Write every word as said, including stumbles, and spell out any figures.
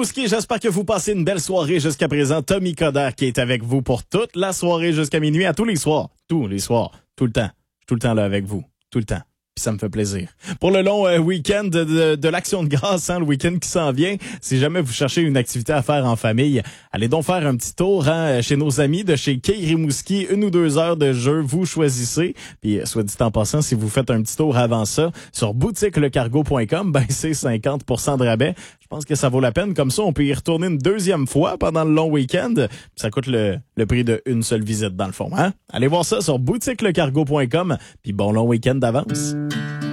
Rimouski, j'espère que vous passez une belle soirée jusqu'à présent. Tommy Coderre qui est avec vous pour toute la soirée jusqu'à minuit, à tous les soirs. Tous les soirs. Tout le temps. Je suis tout le temps là avec vous. Tout le temps. Puis ça me fait plaisir. Pour le long euh, week-end de, de, de l'Action de grâce, hein, le week-end qui s'en vient, si jamais vous cherchez une activité à faire en famille, allez donc faire un petit tour hein, chez nos amis de chez Quai Rimouski. Une ou deux heures de jeu, vous choisissez. Puis soit dit en passant, si vous faites un petit tour avant ça sur boutique le cargo point com, ben c'est cinquante pour cent de rabais. Je pense que ça vaut la peine. Comme ça, on peut y retourner une deuxième fois pendant le long week-end. Ça coûte le, le prix d'une seule visite dans le fond. Hein? Allez voir ça sur boutique le cargo point com. Puis bon long week-end d'avance.